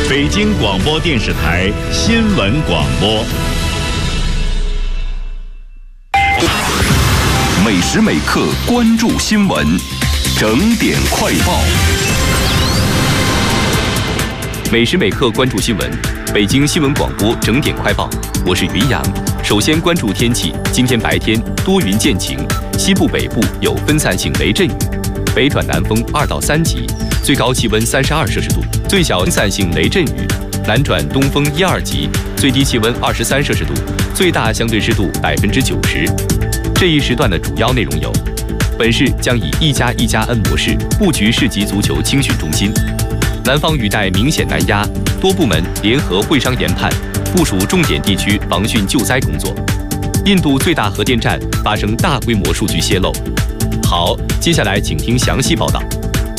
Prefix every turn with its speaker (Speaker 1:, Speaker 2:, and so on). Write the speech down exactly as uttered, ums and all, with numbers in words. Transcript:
Speaker 1: 北京广播电视台新闻广播。
Speaker 2: 每时每刻关注新闻，整点快报。每时每刻关注新闻，北京新闻广播整点快报，我是云阳。首先关注天气，今天白天多云见晴，西部北部有分散性雷阵雨，北转南风二到三级，最高气温三十二摄氏度，最小分散性雷阵雨，南转东风一二级，最低气温二十三摄氏度，最大相对湿度百分之九十。这一时段的主要内容有：本市将以一加一加 N 模式布局市级足球青训中心。南方雨带明显南压，多部门联合会商研判，部署重点地区防汛救灾工作。印度最大核电站发生大规模数据泄露。好，接下来请听详细报道。